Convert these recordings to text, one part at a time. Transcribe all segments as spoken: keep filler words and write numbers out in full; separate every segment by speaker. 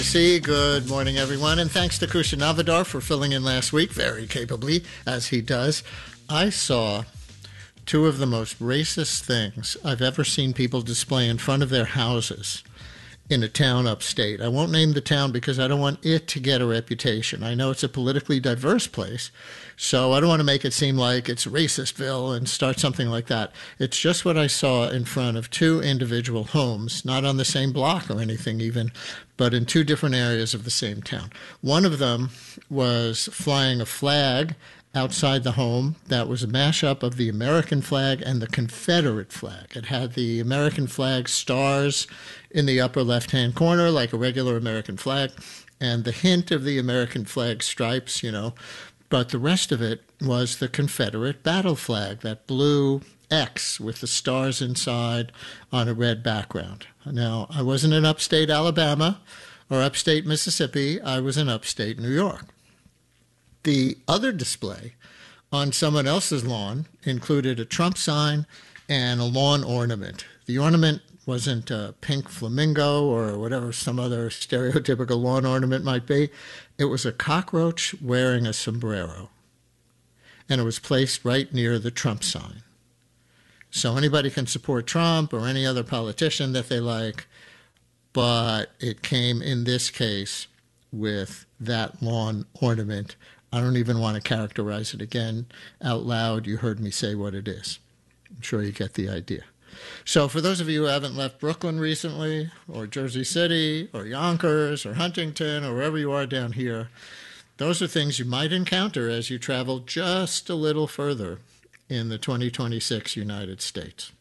Speaker 1: See, good morning, everyone, and thanks to Kusha Navadar for filling in last week, very capably, as he does. I saw two of the most racist things I've ever seen people display in front of their houses in a town upstate. I won't name the town because I don't want it to get a reputation. I know it's a politically diverse place, so I don't want to make it seem like it's Racistville and start something like that. It's just what I saw in front of two individual homes, not on the same block or anything even, but in two different areas of the same town. One of them was flying a flag outside the home that was a mashup of the American flag and the Confederate flag. It had the American flag stars in the upper left-hand corner, like a regular American flag, and the hint of the American flag stripes, you know, but the rest of it was the Confederate battle flag, that blue X with the stars inside on a red background. Now, I wasn't in upstate Alabama or upstate Mississippi. I was in upstate New York. The other display on someone else's lawn included a Trump sign and a lawn ornament. The ornament wasn't a pink flamingo or whatever some other stereotypical lawn ornament might be. It was a cockroach wearing a sombrero, and it was placed right near the Trump sign. So anybody can support Trump or any other politician that they like, but it came in this case with that lawn ornament. I don't even want to characterize it again out loud. You heard me say what it is. I'm sure you get the idea. So for those of you who haven't left Brooklyn recently, or Jersey City, or Yonkers, or Huntington, or wherever you are down here, those are things you might encounter as you travel just a little further in the twenty twenty-six United States.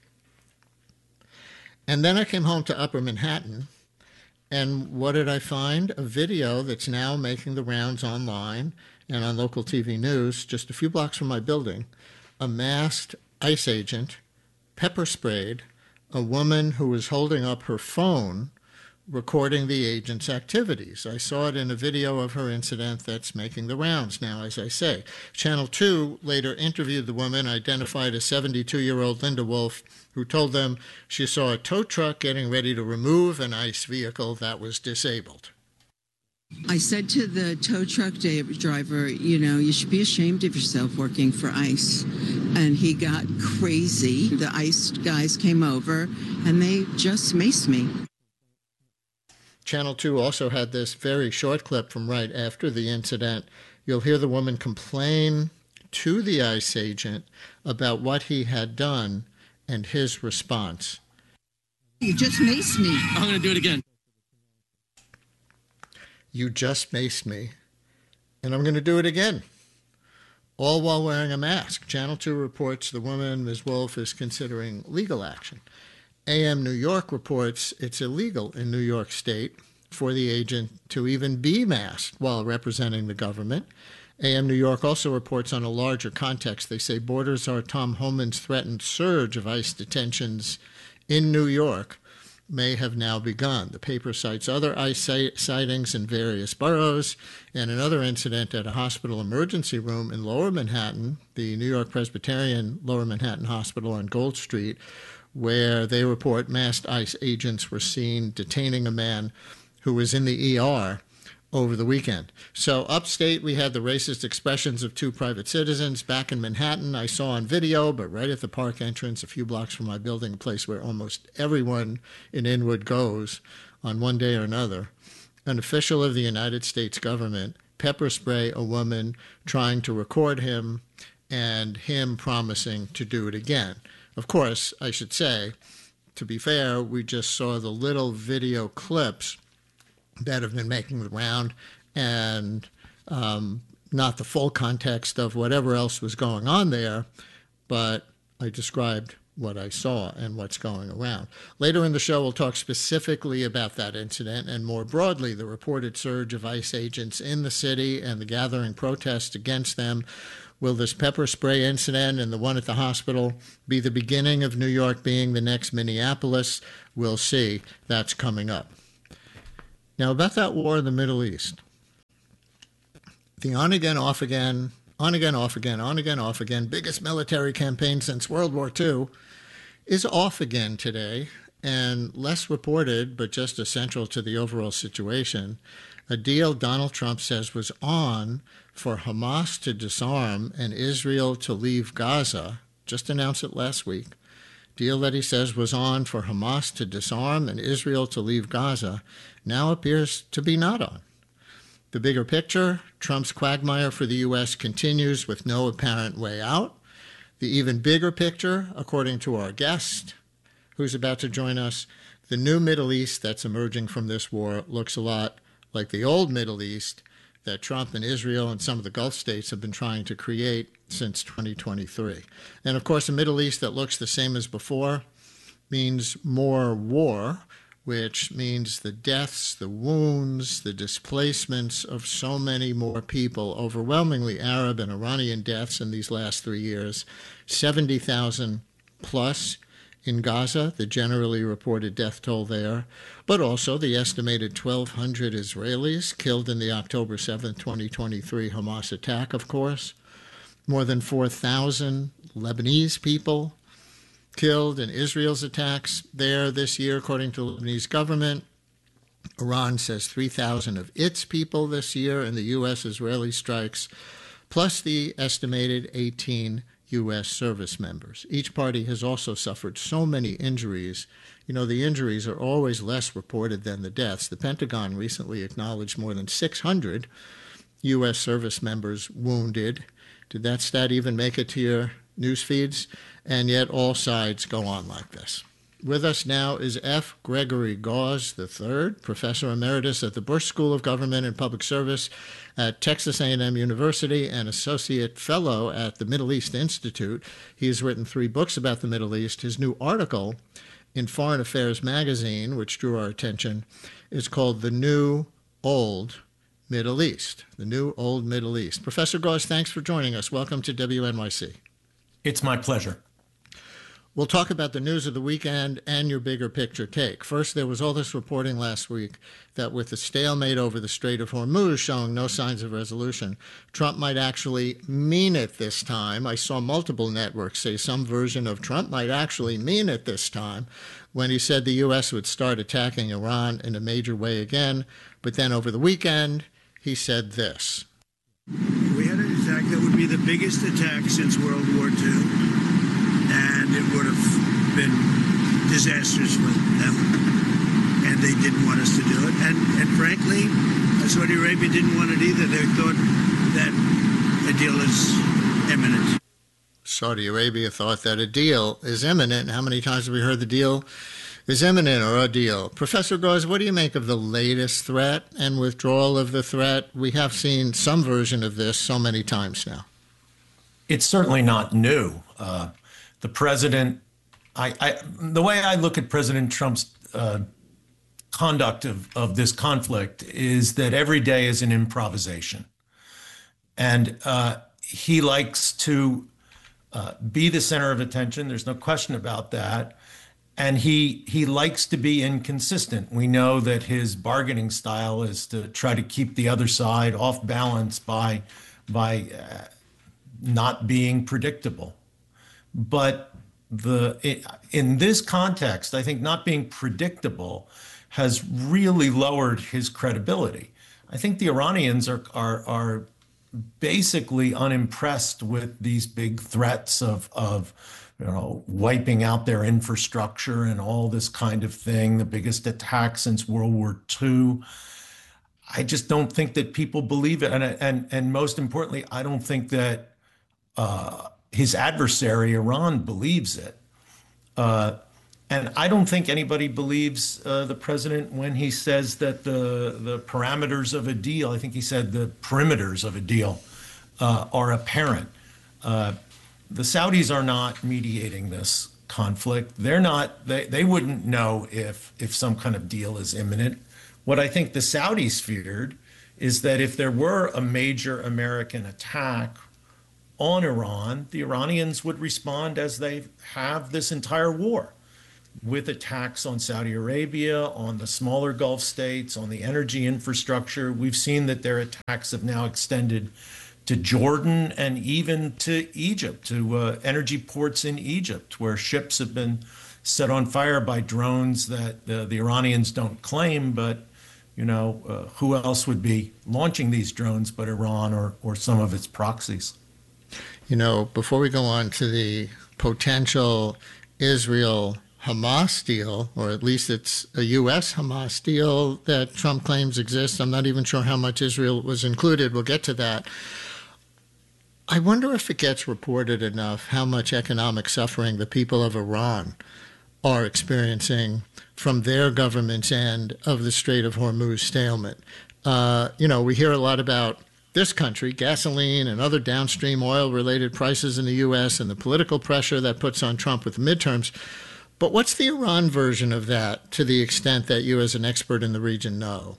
Speaker 1: And then I came home to Upper Manhattan, and what did I find? A video that's now making the rounds online and on local T V news, just a few blocks from my building. A masked ICE agent pepper sprayed a woman who was holding up her phone recording the agent's activities. I saw it in a video of her incident that's making the rounds now, as I say. Channel two later interviewed the woman, identified as seventy-two-year-old Linda Wolf, who told them she saw a tow truck getting ready to remove an ICE vehicle that was disabled.
Speaker 2: I said to the tow truck driver, you know, you should be ashamed of yourself working for ICE. And he got crazy. The ICE guys came over and they just maced me.
Speaker 1: Channel two also had this very short clip from right after the incident. You'll hear the woman complain to the ICE agent about what he had done and his response.
Speaker 2: You just maced me.
Speaker 3: I'm going to do it again.
Speaker 1: You just maced me, and I'm going to do it again, all while wearing a mask. Channel two reports the woman, Miz Wolf, is considering legal action. A M New York reports it's illegal in New York State for the agent to even be masked while representing the government. A M New York also reports on a larger context. They say Borders are Tom Homan's threatened surge of ICE detentions in New York may have now begun. The paper cites other ICE sightings in various boroughs and another incident at a hospital emergency room in Lower Manhattan, the New York Presbyterian Lower Manhattan Hospital on Gold Street, where they report masked ICE agents were seen detaining a man who was in the E R over the weekend. So upstate, we had the racist expressions of two private citizens. Back in Manhattan, I saw on video, but right at the park entrance, a few blocks from my building, a place where almost everyone in Inwood goes on one day or another, an official of the United States government pepper spray a woman trying to record him and him promising to do it again. Of course, I should say, to be fair, we just saw the little video clips that have been making the round and um, not the full context of whatever else was going on there, but I described what I saw and what's going around. Later in the show, we'll talk specifically about that incident and more broadly the reported surge of ICE agents in the city and the gathering protests against them. Will this pepper spray incident and the one at the hospital be the beginning of New York being the next Minneapolis? We'll see. That's coming up. Now, about that war in the Middle East, the on-again, off-again, on-again, off-again, on-again, off-again, biggest military campaign since World War Two, is off again today and less reported, but just essential to the overall situation, a deal Donald Trump says was on for Hamas to disarm and Israel to leave Gaza, just announced it last week, deal that he says was on for Hamas to disarm and Israel to leave Gaza, now appears to be not on. The bigger picture, Trump's quagmire for the U S continues with no apparent way out. The even bigger picture, according to our guest, who's about to join us, the new Middle East that's emerging from this war looks a lot like the old Middle East that Trump and Israel and some of the Gulf states have been trying to create since twenty twenty-three. And of course, a Middle East that looks the same as before means more war, which means the deaths, the wounds, the displacements of so many more people, overwhelmingly Arab and Iranian deaths in these last three years, seventy thousand plus in Gaza, the generally reported death toll there, but also the estimated twelve hundred Israelis killed in the October seventh, twenty twenty-three Hamas attack, of course, more than four thousand Lebanese people killed in Israel's attacks there this year, according to the Lebanese government. Iran says three thousand of its people this year in the U S-Israeli strikes, plus the estimated eighteen U S service members. Each party has also suffered so many injuries. You know, the injuries are always less reported than the deaths. The Pentagon recently acknowledged more than six hundred U S service members wounded. Did that stat even make it to your news feeds? And yet all sides go on like this. With us now is F. Gregory Gause the third, Professor Emeritus at the Bush School of Government and Public Service at Texas A and M University and Associate Fellow at the Middle East Institute. He has written three books about the Middle East. His new article in Foreign Affairs magazine, which drew our attention, is called The New Old Middle East. The New Old Middle East. Professor Gause, thanks for joining us. Welcome to W N Y C.
Speaker 3: It's my pleasure.
Speaker 1: We'll talk about the news of the weekend and your bigger picture take. First, there was all this reporting last week that with the stalemate over the Strait of Hormuz showing no signs of resolution, Trump might actually mean it this time. I saw multiple networks say some version of Trump might actually mean it this time when he said the U S would start attacking Iran in a major way again. But then over the weekend, he said this.
Speaker 4: We had an attack that would be the biggest attack since World War Two. And it would have been disastrous for them. And they didn't want us to do it. And, and frankly, Saudi Arabia didn't want it either. They thought that a deal is imminent.
Speaker 1: Saudi Arabia thought that a deal is imminent. How many times have we heard the deal is imminent or a deal? Professor Gause, what do you make of the latest threat and withdrawal of the threat? We have seen some version of this so many times now.
Speaker 3: It's certainly not new. Uh, The president, I, I, the way I look at President Trump's uh, conduct of, of this conflict is that every day is an improvisation. And uh, he likes to uh, be the center of attention. There's no question about that. And he he likes to be inconsistent. We know that his bargaining style is to try to keep the other side off balance by, by uh, not being predictable. But the in this context, I think not being predictable has really lowered his credibility. I think the Iranians are are are basically unimpressed with these big threats of of you know wiping out their infrastructure and all this kind of thing, the biggest attack since World War Two. I just don't think that people believe it, and and and most importantly, I don't think that Uh, his adversary, Iran, believes it. Uh, and I don't think anybody believes uh, the president when he says that the, the parameters of a deal, I think he said the perimeters of a deal uh, are apparent. Uh, the Saudis are not mediating this conflict. They're not, they, they wouldn't know if, if some kind of deal is imminent. What I think the Saudis feared is that if there were a major American attack on Iran, the Iranians would respond as they have this entire war, with attacks on Saudi Arabia, on the smaller Gulf states, on the energy infrastructure. We've seen that their attacks have now extended to Jordan and even to Egypt, to uh, energy ports in Egypt, where ships have been set on fire by drones that uh, the Iranians don't claim, but you know, uh, who else would be launching these drones but Iran or, or some of its proxies?
Speaker 1: You know, before we go on to the potential Israel-Hamas deal, or at least it's a U S Hamas deal that Trump claims exists, I'm not even sure how much Israel was included. We'll get to that. I wonder if it gets reported enough how much economic suffering the people of Iran are experiencing from their government's end of the Strait of Hormuz stalemate. Uh, you know, we hear a lot about this country, gasoline and other downstream oil-related prices in the U S and the political pressure that puts on Trump with the midterms. But what's the Iran version of that, to the extent that you as an expert in the region know?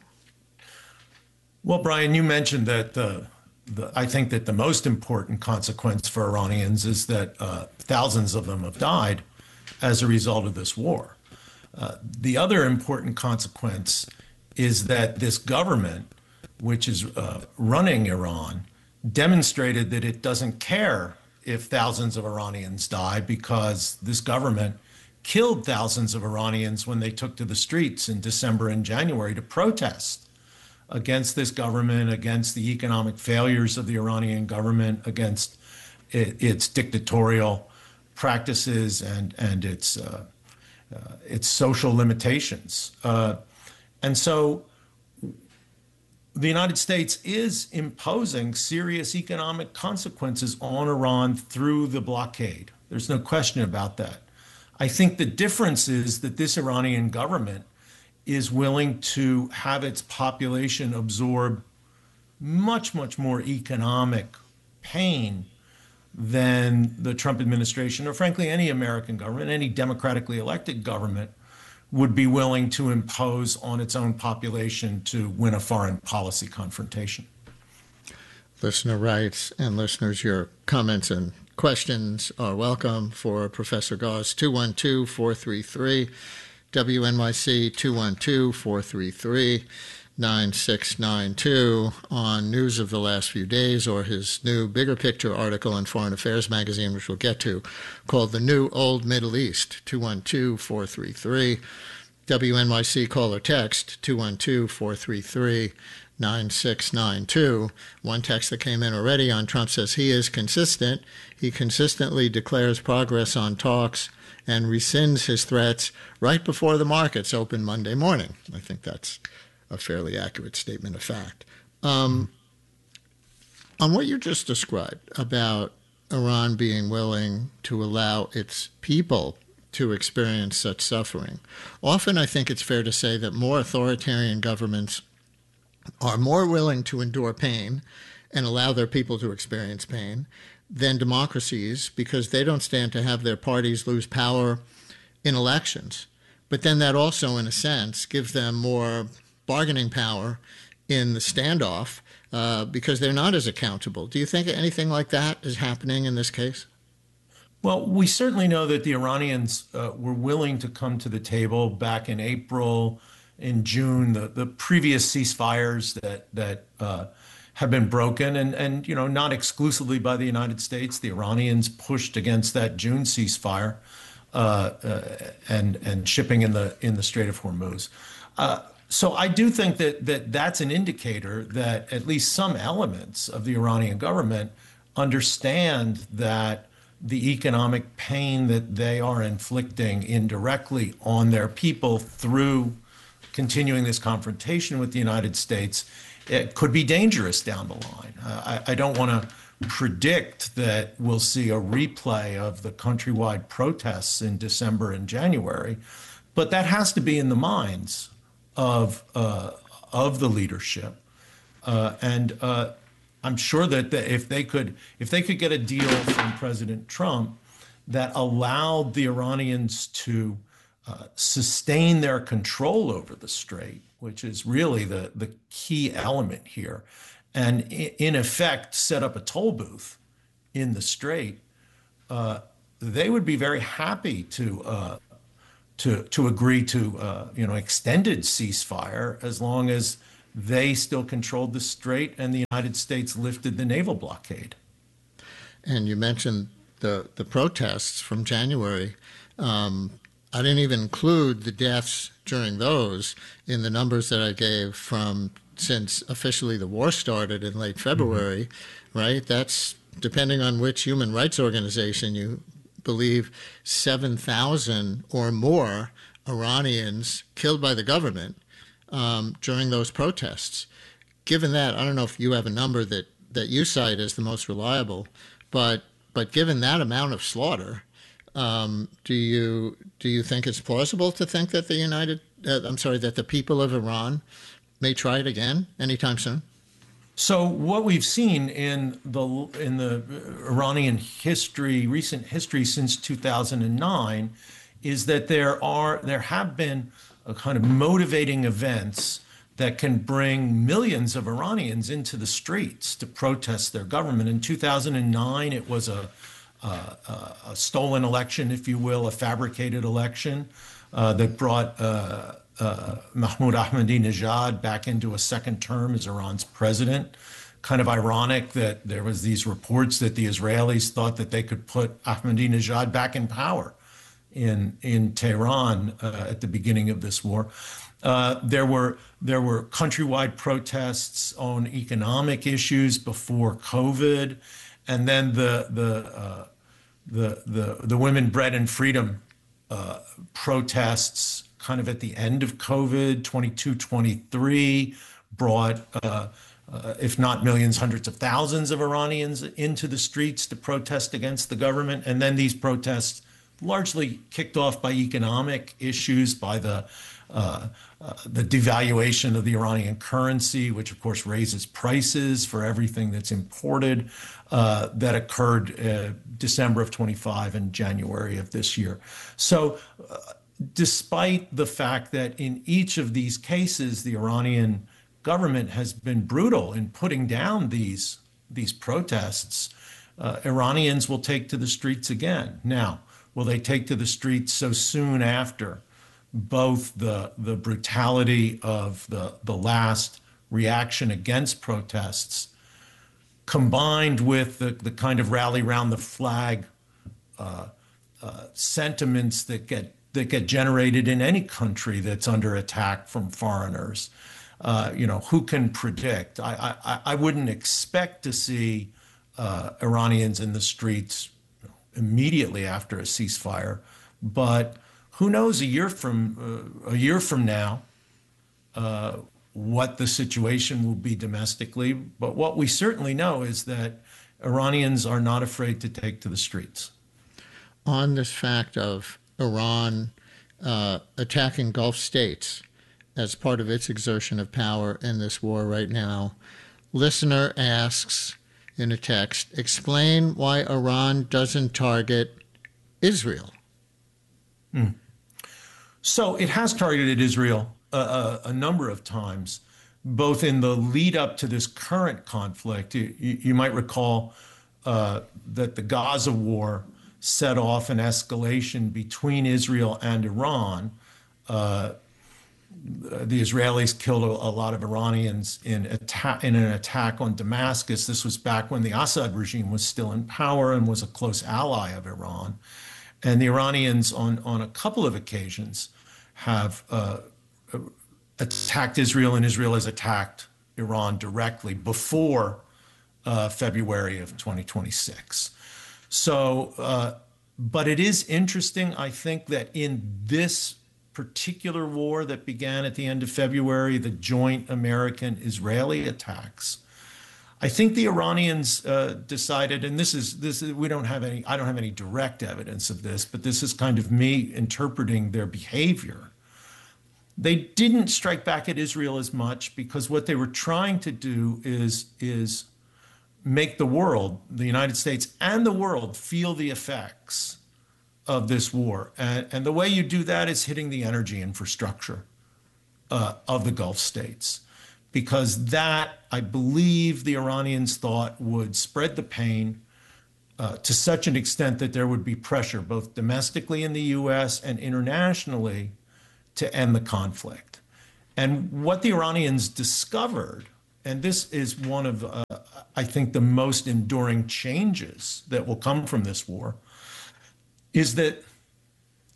Speaker 3: Well, Brian, you mentioned that the, the I think that the most important consequence for Iranians is that uh, thousands of them have died as a result of this war. Uh, the other important consequence is that this government, which is uh, running Iran, demonstrated that it doesn't care if thousands of Iranians die, because this government killed thousands of Iranians when they took to the streets in December and January to protest against this government, against the economic failures of the Iranian government, against it, its dictatorial practices and, and its, uh, uh, its social limitations. Uh, and so the United States is imposing serious economic consequences on Iran through the blockade. There's no question about that. I think the difference is that this Iranian government is willing to have its population absorb much, much more economic pain than the Trump administration, or frankly, any American government, any democratically elected government, would be willing to impose on its own population to win a foreign policy confrontation.
Speaker 1: Listener writes, and listeners, your comments and questions are welcome for Professor Gause. two one two, four three three, W N Y C, two one two, four three three, nine six nine two, on news of the last few days, or his new Bigger Picture article in Foreign Affairs magazine, which we'll get to, called The New Old Middle East, two one two, four three three. W N Y C call or text, two one two, four three three, nine six nine two. One text that came in already on Trump says he is consistent. He consistently declares progress on talks and rescinds his threats right before the markets open Monday morning. I think that's a fairly accurate statement of fact. Um, on what you just described about Iran being willing to allow its people to experience such suffering, often I think it's fair to say that more authoritarian governments are more willing to endure pain and allow their people to experience pain than democracies, because they don't stand to have their parties lose power in elections. But then that also, in a sense, gives them more bargaining power in the standoff uh, because they're not as accountable. Do you think anything like that is happening in this case?
Speaker 3: Well, we certainly know that the Iranians uh, were willing to come to the table back in April, in June, the, the previous ceasefires that that uh, have been broken, and, and you know, not exclusively by the United States. The Iranians pushed against that June ceasefire uh, uh, and and shipping in the in the Strait of Hormuz. Uh, so I do think that that that's an indicator that at least some elements of the Iranian government understand that the economic pain that they are inflicting indirectly on their people through continuing this confrontation with the United States, it could be dangerous down the line. Uh, I, I don't want to predict that we'll see a replay of the countrywide protests in December and January, but that has to be in the minds of uh, of the leadership. Uh, and uh, I'm sure that the, if they could if they could get a deal from President Trump that allowed the Iranians to uh, sustain their control over the strait, which is really the, the key element here, and in effect set up a toll booth in the strait, uh, they would be very happy to uh, to to agree to uh, you know extended ceasefire as long as they still controlled the strait and the United States lifted the naval blockade.
Speaker 1: And you mentioned the the protests from January. Um, I didn't even include the deaths during those in the numbers that I gave from since officially the war started in late February, mm-hmm. right? That's, depending on which human rights organization you believe, seven thousand or more Iranians killed by the government um, during those protests. Given that, I don't know if you have a number that, that you cite as the most reliable, but but given that amount of slaughter, um, do you do you think it's plausible to think that the United, uh, I'm sorry, that the people of Iran may try it again anytime soon?
Speaker 3: So what we've seen in the in the Iranian history, recent history since two thousand nine, is that there are there have been a kind of motivating events that can bring millions of Iranians into the streets to protest their government. In two thousand nine, it was a, a, a stolen election, if you will, a fabricated election uh, that brought uh, uh, Mahmoud Ahmadinejad back into a second term as Iran's president. Kind of ironic that there was these reports that the Israelis thought that they could put Ahmadinejad back in power in in Tehran uh, at the beginning of this war. Uh, there were there were countrywide protests on economic issues before COVID, and then the the uh, the, the the Women, Bread and Freedom uh, protests kind of at the end of COVID, twenty-two, twenty-three, brought uh, uh, if not millions, hundreds of thousands of Iranians into the streets to protest against the government, and then these protests largely kicked off by economic issues, by the uh, uh, the devaluation of the Iranian currency, which of course raises prices for everything that's imported, uh, that occurred uh, December of twenty-five and January of this year. So uh, despite the fact that in each of these cases, the Iranian government has been brutal in putting down these, these protests, uh, Iranians will take to the streets again. Now, will they take to the streets so soon after both the the brutality of the, the last reaction against protests, combined with the, the kind of rally round the flag uh, uh, sentiments that get that get generated in any country that's under attack from foreigners? Uh, you know, who can predict? I, I, I wouldn't expect to see uh, Iranians in the streets immediately after a ceasefire, but who knows a year from uh, a year from now uh, what the situation will be domestically. But what we certainly know is that Iranians are not afraid to take to the streets.
Speaker 1: On this fact of Iran uh, attacking Gulf states as part of its exertion of power in this war right now, listener asks in a text, explain why Iran doesn't target Israel.
Speaker 3: Hmm. So it has targeted Israel a, a, a number of times, both in the lead up to this current conflict. You, you might recall uh, that the Gaza war set off an escalation between Israel and Iran. Uh, the Israelis killed a, a lot of Iranians in, atta- in an attack on Damascus. This was back when the Assad regime was still in power and was a close ally of Iran. And the Iranians, on, on a couple of occasions, have uh, attacked Israel, and Israel has attacked Iran directly before uh, February of twenty twenty-six. So, uh, but it is interesting, I think, that in this particular war that began at the end of February, the joint American-Israeli attacks, I think the Iranians uh, decided, and this is this is, we don't have any, I don't have any direct evidence of this, but this is kind of me interpreting their behavior. They didn't strike back at Israel as much because what they were trying to do is is make the world, the United States and the world, feel the effects of this war. And, and the way you do that is hitting the energy infrastructure uh, of the Gulf states. Because that, I believe the Iranians thought, would spread the pain uh, to such an extent that there would be pressure, both domestically in the U S and internationally, to end the conflict. And what the Iranians discovered, and this is one of, uh, I think, the most enduring changes that will come from this war, is that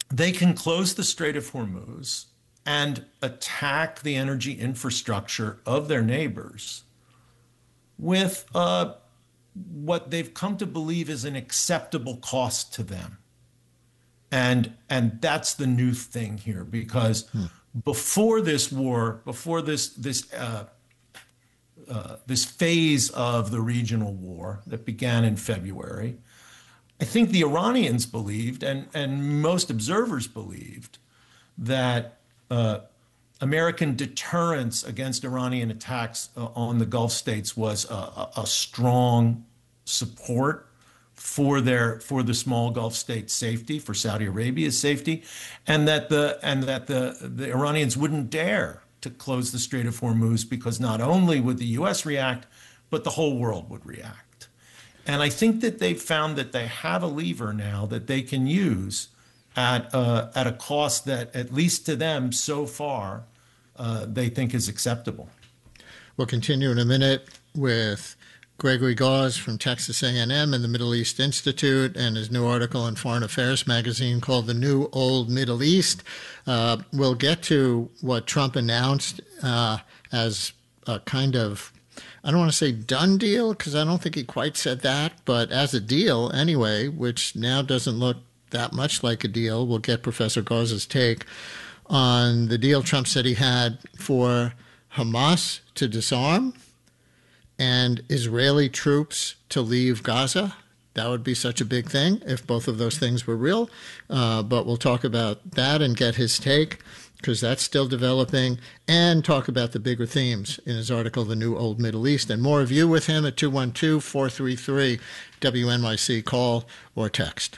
Speaker 3: they can close the Strait of Hormuz and attack the energy infrastructure of their neighbors with uh, what they've come to believe is an acceptable cost to them. And, and that's the new thing here, because hmm. before this war, before this, this, uh, uh, this phase of the regional war that began in February, I think the Iranians believed, and, and most observers believed, that uh, American deterrence against Iranian attacks uh, on the Gulf states was a, a, a strong support for their for the small Gulf states' safety, for Saudi Arabia's safety, and that the and that the, the Iranians wouldn't dare to close the Strait of Hormuz, because not only would the U S react, but the whole world would react. And I think that they've found that they have a lever now that they can use at uh, at a cost that, at least to them so far, uh, they think is acceptable.
Speaker 1: We'll continue in a minute with Gregory Gause from Texas A and M and the Middle East Institute, and his new article in Foreign Affairs magazine called The New Old Middle East. Uh, we'll get to what Trump announced uh, as a kind of, I don't want to say done deal, because I don't think he quite said that, but as a deal anyway, which now doesn't look that much like a deal. We'll get Professor Gause's take on the deal Trump said he had for Hamas to disarm and Israeli troops to leave Gaza. That would be such a big thing if both of those things were real. Uh, but we'll talk about that and get his take, because that's still developing, and talk about the bigger themes in his article, The New Old Middle East. And more of you with him at two one two, four three three, W N Y C. Call or text.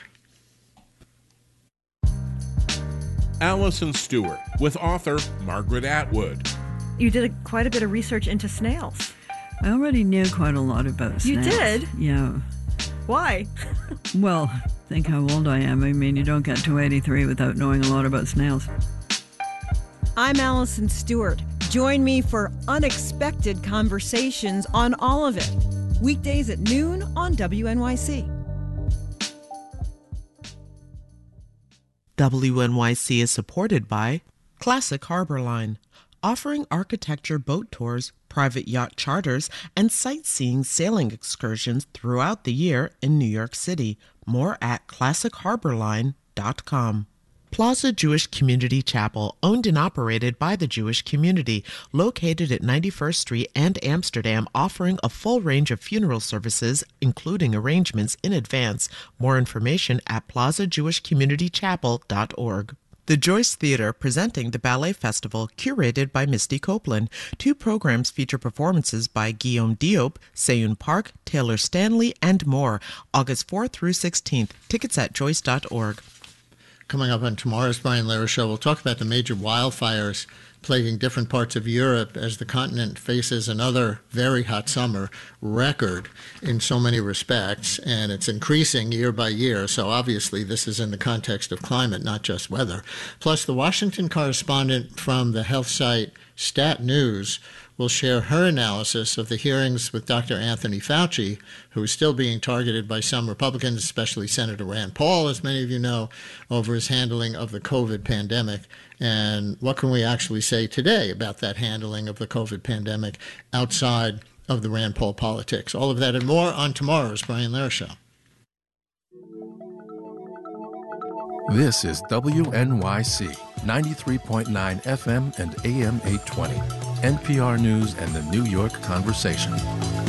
Speaker 5: Allison Stewart with author Margaret Atwood.
Speaker 6: You did a, quite a bit of research into snails.
Speaker 7: I already knew quite a lot about snails.
Speaker 6: You did?
Speaker 7: Yeah.
Speaker 6: Why?
Speaker 7: Well, think how old I am. I mean, you don't get to eighty-three without knowing a lot about snails.
Speaker 8: I'm Allison Stewart. Join me for unexpected conversations on all of it. Weekdays at noon on W N Y C.
Speaker 9: W N Y C is supported by Classic Harbor Line, offering architecture boat tours, private yacht charters, and sightseeing sailing excursions throughout the year in New York City. More at classic harbor line dot com. Plaza Jewish Community Chapel, owned and operated by the Jewish community, located at ninety-first Street and Amsterdam, offering a full range of funeral services, including arrangements in advance. More information at plaza jewish community chapel dot org. The Joyce Theater, presenting the Ballet Festival, curated by Misty Copeland. Two programs feature performances by Guillaume Diop, Seyoon Park, Taylor Stanley, and more. August fourth through sixteenth. Tickets at joyce dot org.
Speaker 1: Coming up on tomorrow's Brian Lehrer Show, we'll talk about the major wildfires plaguing different parts of Europe as the continent faces another very hot summer record in so many respects, and it's increasing year by year. So obviously this is in the context of climate, not just weather. Plus, the Washington correspondent from the health site Stat News will share her analysis of the hearings with Doctor Anthony Fauci, who is still being targeted by some Republicans, especially Senator Rand Paul, as many of you know, over his handling of the COVID pandemic. And what can we actually say today about that handling of the COVID pandemic outside of the Rand Paul politics? All of that and more on tomorrow's Brian Lehrer Show.
Speaker 10: This is W N Y C, ninety-three point nine F M and A M eight twenty, N P R News and the New York Conversation.